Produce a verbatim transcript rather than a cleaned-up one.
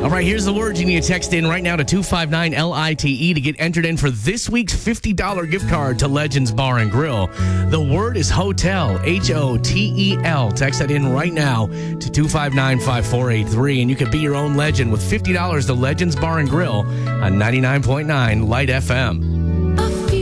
All right, here's the word you need to text in right now to two five nine L I T E to get entered in for this week's fifty dollars gift card to Legends Bar and Grill. The word is hotel, H O T E L. Text that in right now to two five nine five four eight three, and you could be your own legend with fifty dollars to Legends Bar and Grill on ninety-nine point nine Light F M.